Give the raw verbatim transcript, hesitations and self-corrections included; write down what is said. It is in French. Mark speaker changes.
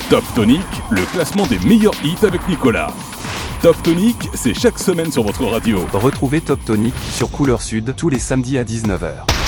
Speaker 1: Top Tonic, le classement des meilleurs hits avec Nicolas. Top Tonic, c'est chaque semaine sur votre radio.
Speaker 2: Retrouvez Top Tonic sur Couleur Sud tous les samedis à dix-neuf heures.